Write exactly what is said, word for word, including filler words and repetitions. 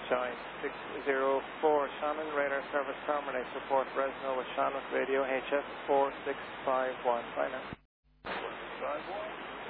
Join six zero four, Shannon, radar service terminates, report Fresno with Shannon, radio H F four six five one. Bye now. four six five one.